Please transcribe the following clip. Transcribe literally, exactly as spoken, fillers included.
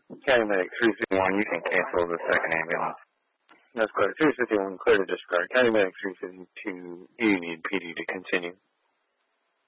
County Medic three fifty-one, you can cancel the second ambulance. That's clear. three fifty-one, clear to discard. County Medic three fifty-two, you need P D to continue.